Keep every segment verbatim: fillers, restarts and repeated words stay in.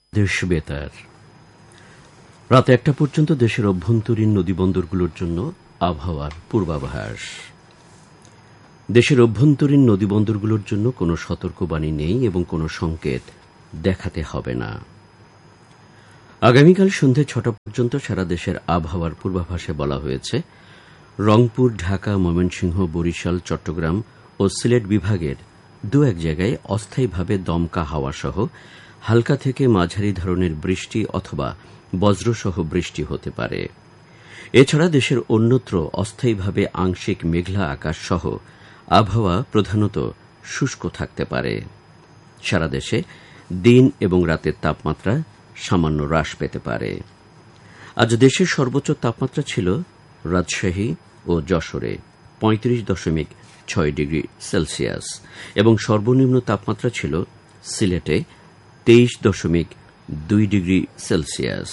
দেশ বেতার রাত একটা পর্যন্ত দেশের অভ্যন্তরীণ নদীবন্দরগুলোর জন্য আবহাওয়ার পূর্বাভাস। দেশের অভ্যন্তরীণ নদীবন্দরগুলোর জন্য কোনো সতর্কবাণী নেই এবং কোনো সংকেত দেখাতে হবে না। আগামীকাল সন্ধে ছটা পর্যন্ত সারা দেশের আবহাওয়ার পূর্বাভাসে বলা হয়েছে, রংপুর, ঢাকা, ময়মনসিংহ, বরিশাল, চট্টগ্রাম ও সিলেট বিভাগের দু এক জায়গায় অস্থায়ীভাবে দমকা হাওয়াসহ হালকা থেকে মাঝারি ধরনের বৃষ্টি অথবা বজ্রসহ বৃষ্টি হতে পারে। এছাড়া দেশের অন্যত্র অস্থায়ীভাবে আংশিক মেঘলা আকাশ সহ আবহাওয়া প্রধানত শুষ্ক থাকতে পারে। সারা দেশে দিন এবং রাতের তাপমাত্রা সামান্য হ্রাস পেতে পারে। আজ দেশের সর্বোচ্চ তাপমাত্রা ছিল রাজশাহী ও যশোরে পঁয়ত্রিশ দশমিক ছয় ডিগ্রি সেলসিয়াস এবং সর্বনিম্ন তাপমাত্রা ছিল সিলেটে তেইশ দশমিক দুই ডিগ্রি সেলসিয়াস।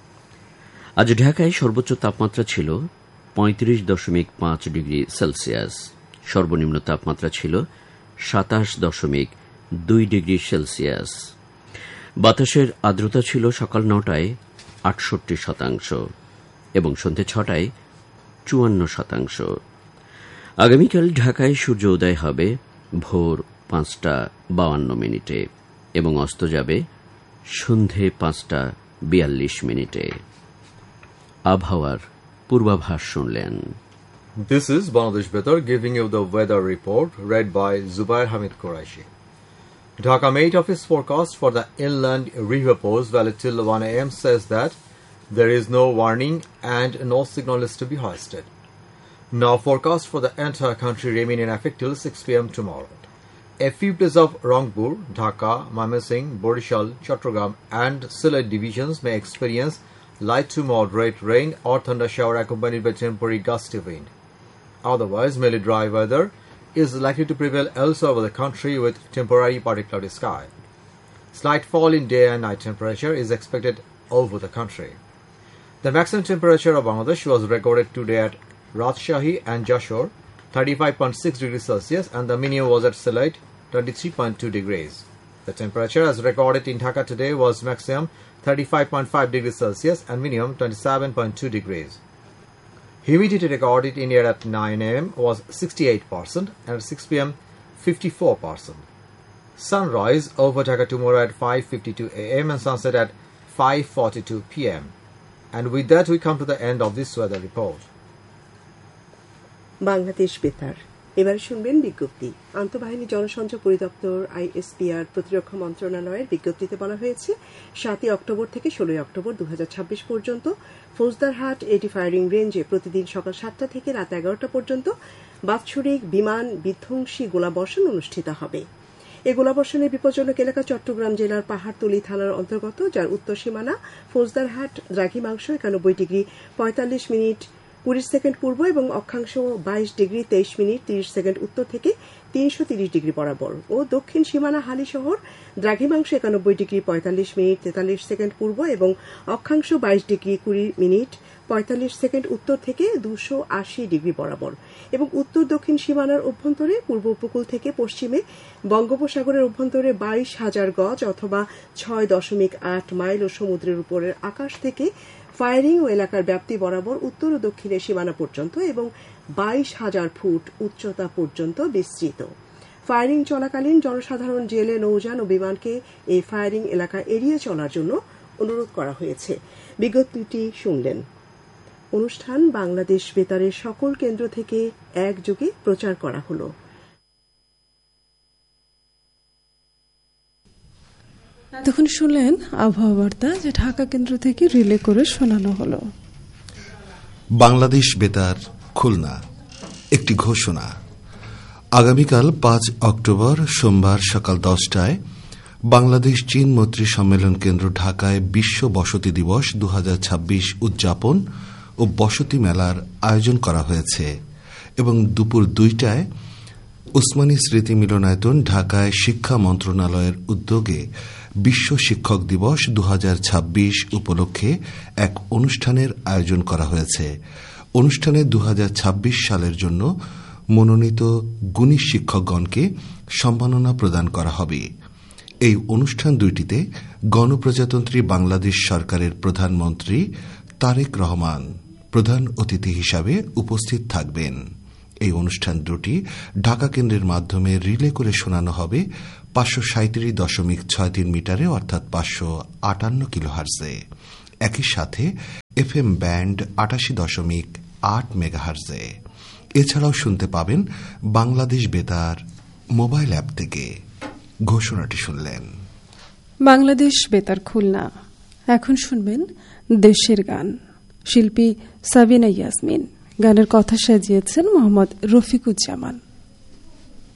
আজ ঢাকায় সর্বোচ্চ তাপমাত্রা ছিল পঁয়ত্রিশ দশমিক পাঁচ ডিগ্রি সেলসিয়াস, সর্বনিম্ন তাপমাত্রা ছিল সাতাশ দশমিক দুই ডিগ্রি সেলসিয়াস। বাতাসের আর্দ্রতা ছিল সকাল নটায় আটষট্টি শতাংশ এবং সন্ধে ছটায় চুয়ান্ন শতাংশ। আগামীকাল ঢাকায় সূর্য উদয় হবে ভোর পাঁচটা বাউান্ন মিনিটে এবং অস্ত যাবে সন্ধে পাঁচটা বিয়াল্লিশ মিনিটে। আবহাওয়ার পূর্বাভাস শুনলেন। This is Bangladesh Betar giving you the weather report read by Zubair Hamid Quraishi. Dhaka Met Office forecast for the inland river post valid till one a m says that there is no warning and no signal is to be hoisted. Now forecast for the entire country remain in effect till six p m tomorrow. A few places of Rangpur, Dhaka, Mymensingh, Borishal, Chattogram and Sylhet divisions may experience light to moderate rain or thunder shower accompanied by temporary gusty wind. Otherwise, mainly dry weather is likely to prevail elsewhere over the country with temporary partly cloudy sky. Slight fall in day and night temperature is expected over the country. The maximum temperature of Bangladesh was recorded today at Rajshahi and Jashore, thirty-five point six degrees Celsius, and the minimum was at Sylhet, twenty-three point two degrees. The temperature as recorded in Dhaka today was maximum thirty-five point five degrees Celsius and minimum twenty-seven point two degrees. Humidity recorded in here at nine a m was sixty-eight percent and at six p m fifty-four percent. Sunrise over Dhaka tomorrow at five fifty-two a m and sunset at five forty-two p m And with that we come to the end of this weather report. Bangladesh বেতার এবার শুনবেন বিজ্ঞপ্তি। আন্তঃবাহিনী জনসংযোগ পরিদপ্তর ISPR প্রতিরক্ষা মন্ত্রণালয়ের বিজ্ঞপ্তিতে বলা হয়েছে, সাতই অক্টোবর থেকে ষোলোই অক্টোবর দু হাজার ছাব্বিশ পর্যন্ত ফৌজদারহাট এটি ফায়ারিং রেঞ্জে প্রতিদিন সকাল সাতটা থেকে রাত এগারোটা পর্যন্ত বাৎসরিক বিমান বিধ্বংসী গোলাবর্ষণ অনুষ্ঠিত হবে। এই গোলাবর্ষণের বিপজ্জনক এলাকা চট্টগ্রাম জেলার পাহাড়তলী থানার অন্তর্গত, যার উত্তর সীমানা ফৌজদারহাট দ্রাঘিমাংশ একানব্বই ডিগ্রি পঁয়তাল্লিশ মিনিট কুড়ি সেকেন্ড পূর্ব এবং অক্ষাংশ বাইশ ডিগ্রি তেইশ মিনিট তিরিশ সেকেন্ড উত্তর থেকে তিনশো তিরিশ ডিগ্রি বরাবর ও দক্ষিণ সীমানা হালি শহর দ্রাঘিমাংশ একানব্বই ডিগ্রি পঁয়তাল্লিশ মিনিট তেতাল্লিশ সেকেন্ড পূর্ব এবং অক্ষাংশ বাইশ ডিগ্রি কুড়ি মিনিট পঁয়তাল্লিশ সেকেন্ড উত্তর থেকে দুশো আশি ডিগ্রি বরাবর এবং উত্তর দক্ষিণ সীমানার অভ্যন্তরে পূর্ব উপকূল থেকে পশ্চিমে বঙ্গোপসাগরের অভ্যন্তরে বাইশ হাজার গজ অথবা ছয় দশমিক আট মাইল ও সমুদ্রের উপরের আকাশ থেকে ফায়ারিং ও এলাকার ব্যাপ্তি বরাবর উত্তর ও দক্ষিণের সীমানা পর্যন্ত এবং বাইশ হাজার ফুট উচ্চতা পর্যন্ত বিস্তৃত। ফায়ারিং চলাকালীন জনসাধারণ জেলে, নৌযান ও বিমানকে এই ফায়ারিং এলাকা এড়িয়ে চলার জন্য অনুরোধ করা হয়েছে। বিজ্ঞপ্তিটি শুনলেন। অনুষ্ঠান বাংলাদেশ বেতারের সকল কেন্দ্র থেকে একযোগে প্রচার করা হলো। তখন শুনলেন আবহাওয়া বার্তা, যে ঢাকা কেন্দ্র থেকে রিলে করে শোনানো হলো। বাংলাদেশ বেতার খুলনা একটি ঘোষণা। আগামীকাল পাঁচ অক্টোবর সোমবার সকাল দশটায় বাংলাদেশ চীন মৈত্রী সম্মেলন কেন্দ্র ঢাকায় বিশ্ব বসতি দিবস দু হাজার ছাব্বিশ উদযাপন ও বসতি মেলার আয়োজন করা হয়েছে এবং দুপুর দুইটায় উসমানী স্মৃতি মিলনায়তন ঢাকায় শিক্ষা মন্ত্রণালয়ের উদ্যোগে বিশ্ব শিক্ষক দিবস দু হাজার ছাব্বিশ উপলক্ষে এক অনুষ্ঠানের আয়োজন করা হয়েছে। অনুষ্ঠানে দু হাজার ছাব্বিশ সালের জন্য মনোনীত গুণী শিক্ষকগণকে সম্মাননা প্রদান করা হবে। এই অনুষ্ঠান দুইটিতে গণপ্রজাতন্ত্রী বাংলাদেশ সরকারের প্রধানমন্ত্রী তারেক রহমান প্রধান অতিথি হিসাবে উপস্থিত থাকবেন। এই অনুষ্ঠান দুটি ঢাকা কেন্দ্রের মাধ্যমে রিলে করে শোনানো হবে পাঁচশো সাঁত্রিশ দশমিক ছয় তিন মিটারে অর্থাৎ পাঁচশো আটান্ন কিলোহার্জে, একই সাথে এফ এম ব্যান্ড আটাশি দশমিক আট মেগাহার্জে। এছাড়াও শুনতে পাবেন বাংলাদেশ বেতার মোবাইল অ্যাপ থেকে। ঘোষণাটি শুনলেন। বাংলাদেশ বেতার খুলনা। এখন শুনবেন দেশের গান। শিল্পী সাবিনা ইয়াসমিন। গানের কথা সাজিয়েছেন মোহাম্মদ রফিকুজ্জামান।